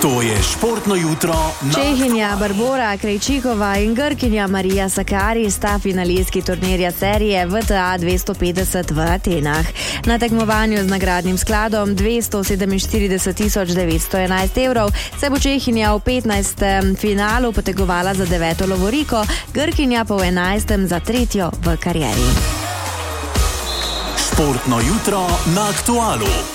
To je športno jutro na Čehinja Barbora Krejčikova in Grkinja Marija Sakari sta finalistki turnirja serije VTA 250 v Atenah. Na tekmovanju z nagradnim skladom 247.911 evrov se bo Čehinja v 15. finalu potegovala za 9. lovoriko, Grkinja pa v 11. za 3. v karieri. športno jutro na Aktualu.